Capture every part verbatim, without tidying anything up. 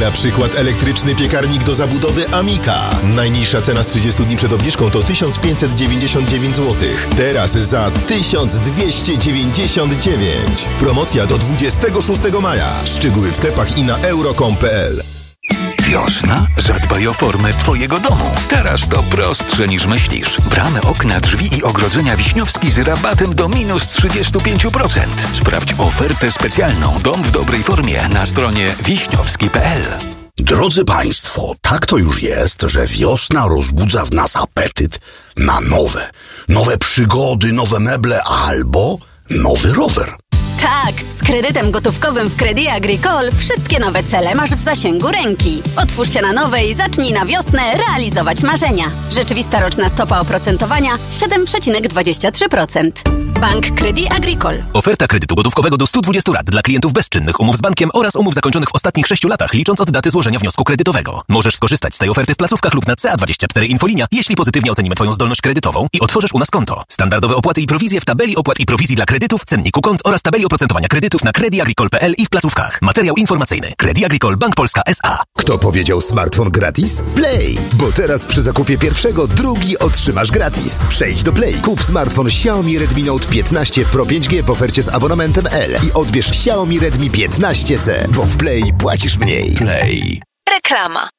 Na przykład elektryczny piekarnik do zabudowy Amika. Najniższa cena z trzydziestu dni przed obniżką to tysiąc pięćset dziewięćdziesiąt dziewięć złotych. Teraz za tysiąc dwieście dziewięćdziesiąt dziewięć. Promocja do dwudziestego szóstego maja. Szczegóły w sklepach i na euro kropka com kropka pe el. Wiosna? Zadbaj o formę twojego domu. Teraz to prostsze niż myślisz. Bramy, okna, drzwi i ogrodzenia Wiśniowski z rabatem do minus trzydzieści pięć procent. Sprawdź ofertę specjalną Dom w dobrej formie na stronie wiśniowski kropka pe el. Drodzy Państwo, tak to już jest, że wiosna rozbudza w nas apetyt na nowe. Nowe przygody, nowe meble albo nowy rower. Tak, z kredytem gotówkowym w Crédit Agricole wszystkie nowe cele masz w zasięgu ręki. Otwórz się na nowe i zacznij na wiosnę realizować marzenia. Rzeczywista roczna stopa oprocentowania siedem przecinek dwadzieścia trzy procent. Bank Crédit Agricole. Oferta kredytu gotówkowego do stu dwudziestu lat dla klientów bezczynnych umów z bankiem oraz umów zakończonych w ostatnich sześciu latach, licząc od daty złożenia wniosku kredytowego. Możesz skorzystać z tej oferty w placówkach lub na C A dwadzieścia cztery Infolinia, jeśli pozytywnie ocenimy Twoją zdolność kredytową i otworzysz u nas konto. Standardowe opłaty i prowizje w tabeli opłat i prowizji dla kredytów, cenniku kont oraz tabeli oprocentowania kredytów na Crédit Agricole kropka pe el i w placówkach. Materiał informacyjny. Crédit Agricole Bank Polska S A. Kto powiedział smartfon gratis? Play! Bo teraz przy zakupie pierwszego drugi otrzymasz gratis. Przejdź do Play. Kup smartfon Xiaomi Redmi Note piętnaście Pro pięć G w ofercie z abonamentem L i odbierz Xiaomi Redmi piętnaście C, bo w Play płacisz mniej. Play. Reklama.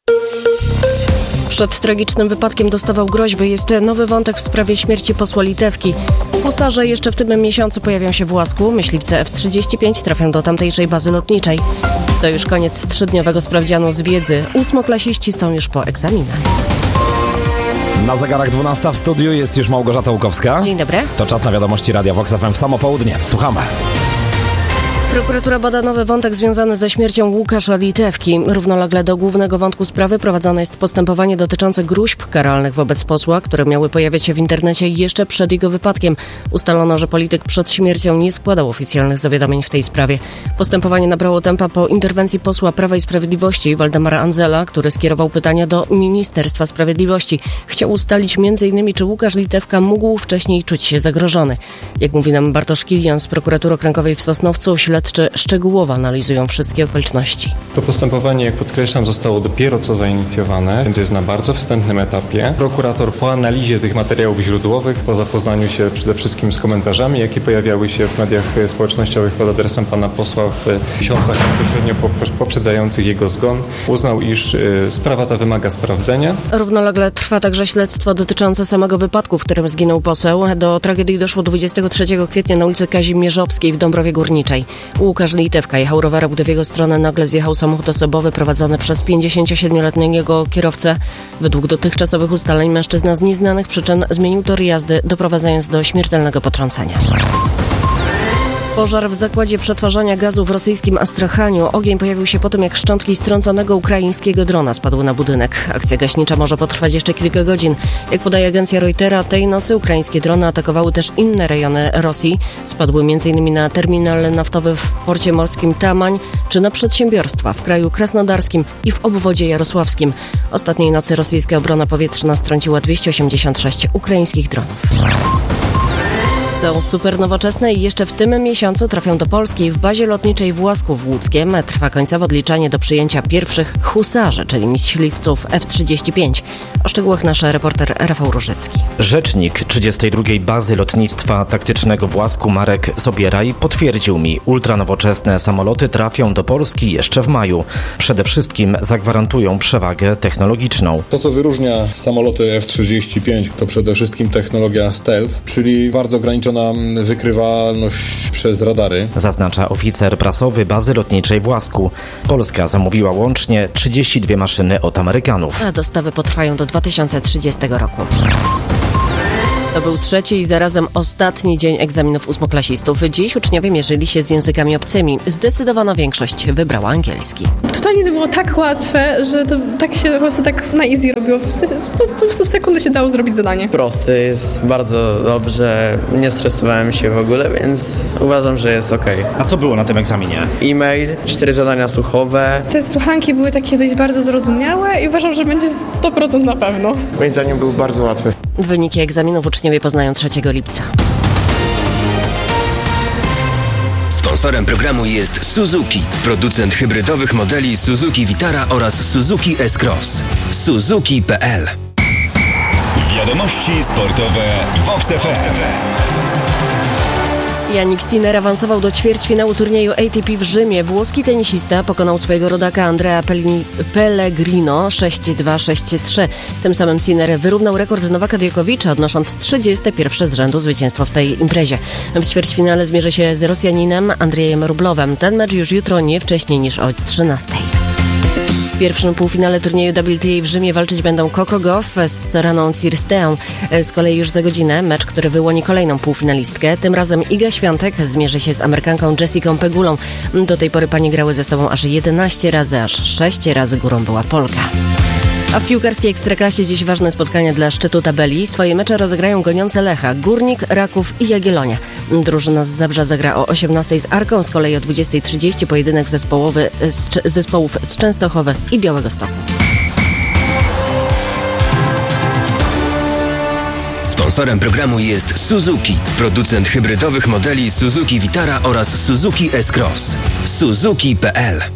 Przed tragicznym wypadkiem dostawał groźby. Jest nowy wątek w sprawie śmierci posła Litewki. Husarze jeszcze w tym miesiącu pojawią się w Łasku. Myśliwce F trzydzieści pięć trafią do tamtejszej bazy lotniczej. To już koniec trzydniowego sprawdzianu z wiedzy. Ósmoklasiści są już po egzaminach. Na zegarach dwunasta w studiu jest już Małgorzata Łukowska. Dzień dobry. To czas na wiadomości Radia Vox F M w samo południe. Słuchamy. Prokuratura bada nowy wątek związany ze śmiercią Łukasza Litewki. Równolegle do głównego wątku sprawy prowadzone jest postępowanie dotyczące gróźb karalnych wobec posła, które miały pojawiać się w internecie jeszcze przed jego wypadkiem. Ustalono, że polityk przed śmiercią nie składał oficjalnych zawiadomień w tej sprawie. Postępowanie nabrało tempa po interwencji posła Prawa i Sprawiedliwości Waldemara Andzela, który skierował pytania do Ministerstwa Sprawiedliwości. Chciał ustalić między innymi, czy Łukasz Litewka mógł wcześniej czuć się zagrożony. Jak mówi nam Bartosz Kilian z Prokuratury Okręgowej w Sosnowcu, śledczy szczegółowo analizują wszystkie okoliczności. To postępowanie, jak podkreślam, zostało dopiero co zainicjowane, więc jest na bardzo wstępnym etapie. Prokurator po analizie tych materiałów źródłowych, po zapoznaniu się przede wszystkim z komentarzami, jakie pojawiały się w mediach społecznościowych pod adresem pana posła w miesiącach bezpośrednio poprzedzających jego zgon, uznał, iż sprawa ta wymaga sprawdzenia. Równolegle trwa także śledztwo dotyczące samego wypadku, w którym zginął poseł. Do tragedii doszło dwudziestego trzeciego kwietnia na ulicy Kazimierzowskiej w Dąbrowie Górniczej. Łukasz Litewka jechał rowerem, gdy w jego stronę nagle zjechał samochód osobowy prowadzony przez pięćdziesięciosiedmioletniego kierowcę. Według dotychczasowych ustaleń mężczyzna z nieznanych przyczyn zmienił tor jazdy, doprowadzając do śmiertelnego potrącenia. Pożar w zakładzie przetwarzania gazu w rosyjskim Astrachaniu. Ogień pojawił się po tym, jak szczątki strąconego ukraińskiego drona spadły na budynek. Akcja gaśnicza może potrwać jeszcze kilka godzin. Jak podaje agencja Reutera, tej nocy ukraińskie drony atakowały też inne rejony Rosji. Spadły m.in. na terminal naftowy w porcie morskim Tamań, czy na przedsiębiorstwa w kraju krasnodarskim i w obwodzie jarosławskim. Ostatniej nocy rosyjska obrona powietrzna strąciła dwieście osiemdziesiąt sześć ukraińskich dronów. Są super nowoczesne i jeszcze w tym miesiącu trafią do Polski. W bazie lotniczej w Łasku w Łódzkiem trwa końcowe odliczanie do przyjęcia pierwszych husarzy, czyli myśliwców F trzydzieści pięć. O szczegółach nasz reporter Rafał Różycki. Rzecznik trzydziestej drugiej Bazy Lotnictwa Taktycznego w Łasku Marek Sobieraj potwierdził mi, ultranowoczesne samoloty trafią do Polski jeszcze w maju. Przede wszystkim zagwarantują przewagę technologiczną. To, co wyróżnia samoloty F trzydzieści pięć, to przede wszystkim technologia stealth, czyli bardzo ograniczona wykrywalność przez radary. Zaznacza oficer prasowy Bazy Lotniczej w Łasku. Polska zamówiła łącznie trzydzieści dwie maszyny od Amerykanów. A dostawy potrwają do dwa tysiące trzydziestego roku. To był trzeci i zarazem ostatni dzień egzaminów ósmoklasistów. Dziś uczniowie mierzyli się z językami obcymi. Zdecydowana większość wybrała angielski. Totalnie to było tak łatwe, że to tak się po prostu tak na easy robiło. To po prostu w sekundę się dało zrobić zadanie. Prosty, jest bardzo dobrze, nie stresowałem się w ogóle, więc uważam, że jest okej. A co było na tym egzaminie? E-mail, cztery zadania słuchowe. Te słuchanki były takie dość bardzo zrozumiałe i uważam, że będzie sto procent na pewno. Moim zdaniem był bardzo łatwy. Wyniki egzaminów uczniowie poznają trzeciego lipca. Sponsorem programu jest Suzuki, producent hybrydowych modeli Suzuki Vitara oraz Suzuki S-Cross. Suzuki kropka p l. Wiadomości sportowe w Vox F M. Jannik Sinner awansował do ćwierćfinału turnieju A T P w Rzymie. Włoski tenisista pokonał swojego rodaka Andrea Pellegrino sześć dwa sześć trzy. Tym samym Sinner wyrównał rekord Nowaka Djokovicza, odnosząc trzydzieste pierwsze z rzędu zwycięstwo w tej imprezie. W ćwierćfinale zmierzy się z Rosjaninem Andrzejem Rublowem. Ten mecz już jutro, nie wcześniej niż o trzynastej. W pierwszym półfinale turnieju W T A w Rzymie walczyć będą Coco Gauff z Soraną Cirsteą. Z kolei już za godzinę mecz, który wyłoni kolejną półfinalistkę. Tym razem Iga Świątek zmierzy się z Amerykanką Jessicą Pegulą. Do tej pory panie grały ze sobą aż jedenaście razy, aż sześć razy górą była Polka. A w piłkarskiej Ekstraklasie dziś ważne spotkania dla szczytu tabeli. Swoje mecze rozegrają goniące Lecha, Górnik, Raków i Jagiellonia. Drużyna z Zabrza zagra o osiemnastej z Arką, z kolei o dwudziestej trzydzieści pojedynek zespołowy z, zespołów z Częstochowy i Białegostoku. Sponsorem programu jest Suzuki, producent hybrydowych modeli Suzuki Vitara oraz Suzuki S-Cross. Suzuki kropka p l.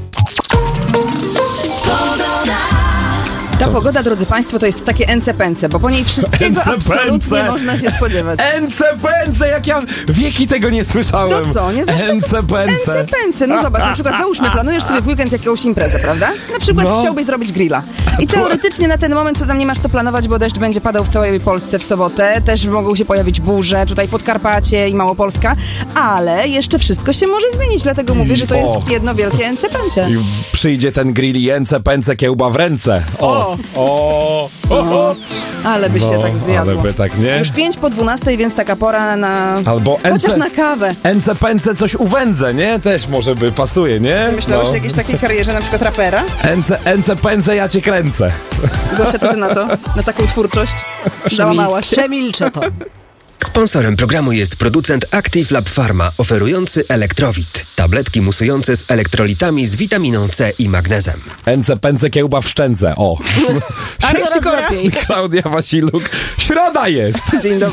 Ta pogoda, drodzy Państwo, to jest takie ence-pęce, bo po niej wszystkiego absolutnie można się spodziewać. Ence-pęce, jak ja wieki tego nie słyszałem. No co, nie znasz tego? Ence-pęce. Ence-pęce, no zobacz, na przykład załóżmy, planujesz sobie w weekend jakąś imprezę, prawda? Na przykład No. chciałbyś zrobić grilla. I teoretycznie na ten moment to tam nie masz co planować, bo deszcz będzie padał w całej Polsce w sobotę, też mogą się pojawić burze, tutaj Podkarpacie i Małopolska, ale jeszcze wszystko się może zmienić, dlatego mówię, że to jest O. jedno wielkie ence-pęce. I przyjdzie ten grill i ence-pęce, kiełba w ręce. O, o, o, o. Ale by się No, tak zjadło. ale by tak, nie? Już pięć po dwunastej, więc taka pora na... Albo Chociaż ence- na kawę. Ence-pęce coś uwędzę, nie? Też może by pasuje, nie? Myślałeś No. o jakiejś takiej karierze, na przykład rapera? Ence, ence-pęce, ja cię kręcę. Gosia, co ty na to? Na taką twórczość? Załamała się. Przemilczę to. Sponsorem programu jest producent Active Lab Pharma, oferujący Elektrowit. Tabletki musujące z elektrolitami z witaminą C i magnezem. Ence-pęce, kiełba w szczęce, o. Arek Sikora. Klaudia Wasiluk. Środa jest! Dzień dobry.